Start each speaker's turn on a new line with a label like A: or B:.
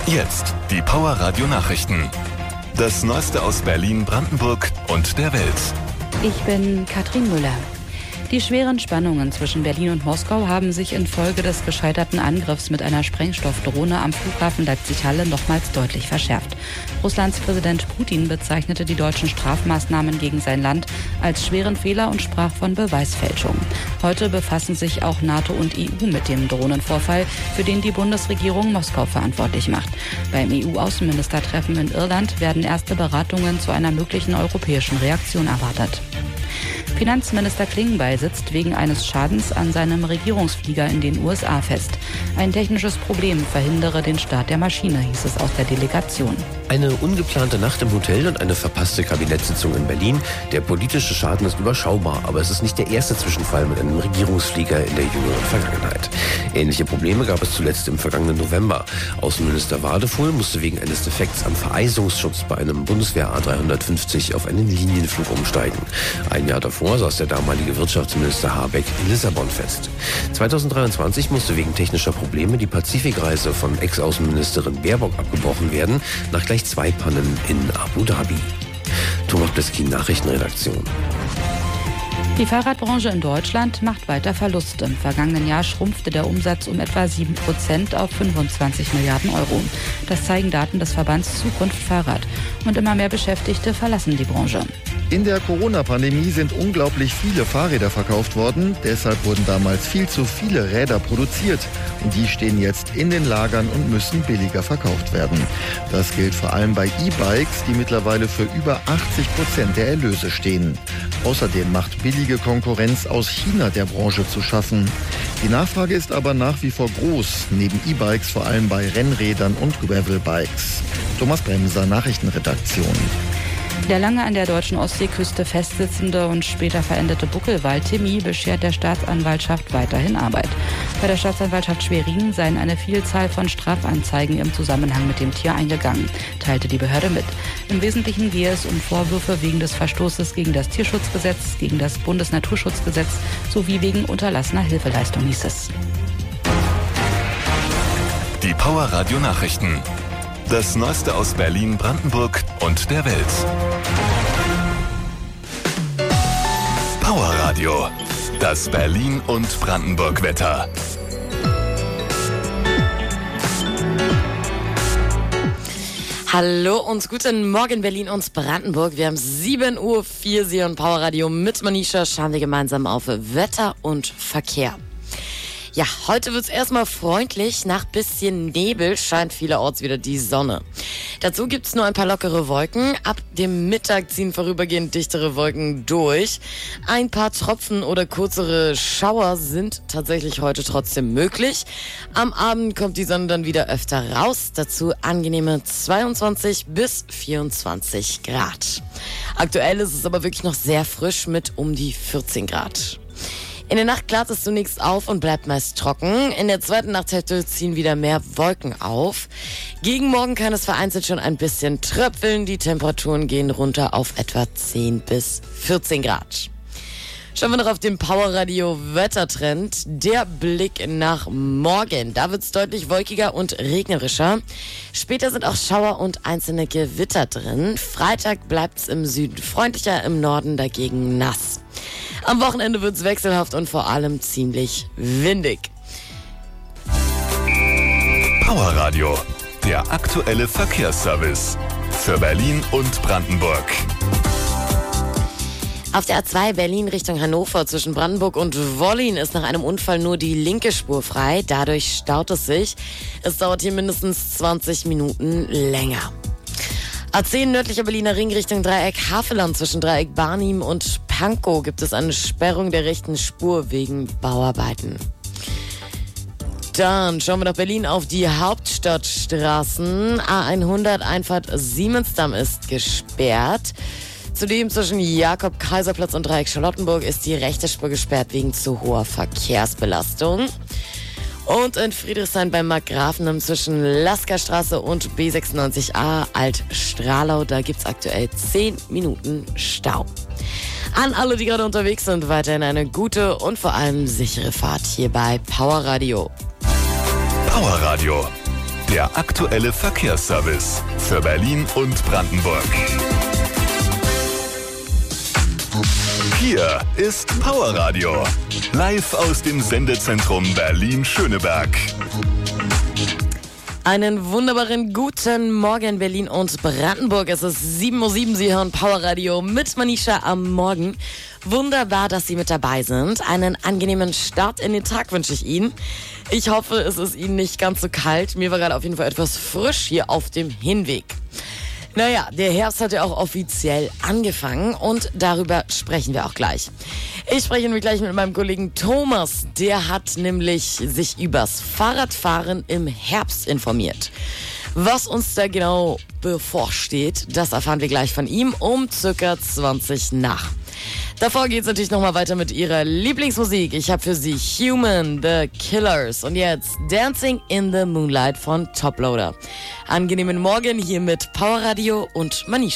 A: Jetzt die Power Radio Nachrichten. Das Neueste aus Berlin, Brandenburg und der Welt.
B: Ich bin Katrin Müller. Die schweren Spannungen zwischen Berlin und Moskau haben sich infolge des gescheiterten Angriffs mit einer Sprengstoffdrohne am Flughafen Leipzig-Halle nochmals deutlich verschärft. Russlands Präsident Putin bezeichnete die deutschen Strafmaßnahmen gegen sein Land als schweren Fehler und sprach von Beweisfälschung. Heute befassen sich auch NATO und EU mit dem Drohnenvorfall, für den die Bundesregierung Moskau verantwortlich macht. Beim EU-Außenministertreffen in Irland werden erste Beratungen zu einer möglichen europäischen Reaktion erwartet. Finanzminister Klingbeil sitzt wegen eines Schadens an seinem Regierungsflieger in den USA fest. Ein technisches Problem verhindere den Start der Maschine, hieß es aus der Delegation.
C: Eine ungeplante Nacht im Hotel und eine verpasste Kabinettssitzung in Berlin. Der politische Schaden ist überschaubar, aber es ist nicht der erste Zwischenfall mit einem Regierungsflieger in der jüngeren Vergangenheit. Ähnliche Probleme gab es zuletzt im vergangenen November. Außenminister Wadefuhl musste wegen eines Defekts am Vereisungsschutz bei einem Bundeswehr A350 auf einen Linienflug umsteigen. Ein Jahr davor saß der damalige Wirtschaftsminister Habeck in Lissabon fest. 2023 musste wegen technischer Probleme die Pazifikreise von Ex-Außenministerin Baerbock abgebrochen werden, nach gleich 2 Pannen in Abu Dhabi. Thomas Bliskin, Nachrichtenredaktion.
B: Die Fahrradbranche in Deutschland macht weiter Verluste. Im vergangenen Jahr schrumpfte der Umsatz um etwa 7% auf 25 Milliarden Euro. Das zeigen Daten des Verbands Zukunft Fahrrad. Und immer mehr Beschäftigte verlassen die Branche.
D: In der Corona-Pandemie sind unglaublich viele Fahrräder verkauft worden. Deshalb wurden damals viel zu viele Räder produziert. Und die stehen jetzt in den Lagern und müssen billiger verkauft werden. Das gilt vor allem bei E-Bikes, die mittlerweile für über 80% der Erlöse stehen. Außerdem macht billige Konkurrenz aus China der Branche zu schaffen. Die Nachfrage ist aber nach wie vor groß, neben E-Bikes vor allem bei Rennrädern und Gravelbikes. Thomas Bremser, Nachrichtenredaktion.
B: Der lange an der deutschen Ostseeküste festsitzende und später verendete Buckelwal Timmy beschert der Staatsanwaltschaft weiterhin Arbeit. Bei der Staatsanwaltschaft Schwerin seien eine Vielzahl von Strafanzeigen im Zusammenhang mit dem Tier eingegangen, teilte die Behörde mit. Im Wesentlichen gehe es um Vorwürfe wegen des Verstoßes gegen das Tierschutzgesetz, gegen das Bundesnaturschutzgesetz sowie wegen unterlassener Hilfeleistung, hieß es.
A: Die Power Radio Nachrichten. Das Neueste aus Berlin, Brandenburg und der Welt. Power Radio. Das Berlin- und Brandenburg-Wetter.
E: Hallo und guten Morgen Berlin und Brandenburg. Wir haben 7:04 Uhr Sie und Power Radio mit Manisha. Schauen wir gemeinsam auf Wetter und Verkehr. Ja, heute wird's erstmal freundlich. Nach bisschen Nebel scheint vielerorts wieder die Sonne. Dazu gibt's nur ein paar lockere Wolken. Ab dem Mittag ziehen vorübergehend dichtere Wolken durch. Ein paar Tropfen oder kürzere Schauer sind tatsächlich heute trotzdem möglich. Am Abend kommt die Sonne dann wieder öfter raus. Dazu angenehme 22 bis 24 Grad. Aktuell ist es aber wirklich noch sehr frisch mit um die 14 Grad. In der Nacht klart es zunächst auf und bleibt meist trocken. In der zweiten Nachthälfte ziehen wieder mehr Wolken auf. Gegen Morgen kann es vereinzelt schon ein bisschen tröpfeln. Die Temperaturen gehen runter auf etwa 10 bis 14 Grad. Schauen wir noch auf den Powerradio Wettertrend. Der Blick nach morgen. Da wird es deutlich wolkiger und regnerischer. Später sind auch Schauer und einzelne Gewitter drin. Freitag bleibt es im Süden freundlicher, im Norden dagegen nass. Am Wochenende wird es wechselhaft und vor allem ziemlich windig.
A: Power Radio. Der aktuelle Verkehrsservice. Für Berlin und Brandenburg.
E: Auf der A2 Berlin Richtung Hannover zwischen Brandenburg und Wollin ist nach einem Unfall nur die linke Spur frei. Dadurch staut es sich. Es dauert hier mindestens 20 Minuten länger. A10 nördlicher Berliner Ring Richtung Dreieck Havelland zwischen Dreieck Barnim und Pankow gibt es eine Sperrung der rechten Spur wegen Bauarbeiten. Dann schauen wir nach Berlin auf die Hauptstadtstraßen. A100 Einfahrt Siemensdamm ist gesperrt. Zudem zwischen Jakob-Kaiser-Platz und Dreieck Charlottenburg ist die rechte Spur gesperrt wegen zu hoher Verkehrsbelastung. Und in Friedrichshain beim Markgrafenheim zwischen Laskerstraße und B96a Alt-Stralau, da gibt's aktuell 10 Minuten Stau. An alle, die gerade unterwegs sind, weiterhin eine gute und vor allem sichere Fahrt hier bei Power Radio.
A: Power Radio. Der aktuelle Verkehrsservice für Berlin und Brandenburg. Hier ist Power Radio. Live aus dem Sendezentrum Berlin-Schöneberg.
E: Einen wunderbaren guten Morgen Berlin und Brandenburg. Es ist 7:07 Uhr. Sie hören Power Radio mit Manisha am Morgen. Wunderbar, dass Sie mit dabei sind. Einen angenehmen Start in den Tag wünsche ich Ihnen. Ich hoffe, es ist Ihnen nicht ganz so kalt. Mir war gerade auf jeden Fall etwas frisch hier auf dem Hinweg. Naja, der Herbst hat ja auch offiziell angefangen und darüber sprechen wir auch gleich. Ich spreche nämlich gleich mit meinem Kollegen Thomas. Der hat nämlich sich übers Fahrradfahren im Herbst informiert. Was uns da genau bevorsteht, das erfahren wir gleich von ihm um circa 20 nach. Davor geht's natürlich nochmal weiter mit ihrer Lieblingsmusik. Ich habe für Sie Human, The Killers und jetzt Dancing in the Moonlight von Toploader. Angenehmen Morgen hier mit Power Radio und Manisha.